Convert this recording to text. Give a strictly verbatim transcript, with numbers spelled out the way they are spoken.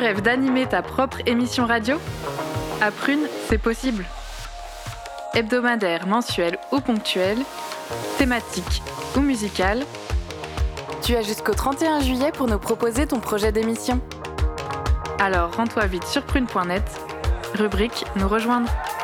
rêves d'animer ta propre émission radio ? À Prune, c'est possible. Hebdomadaire, mensuel ou ponctuel, thématique ou musical, tu as jusqu'au trente et un juillet pour nous proposer ton projet d'émission. Alors rends-toi vite sur prune point net, rubrique Nous rejoindre.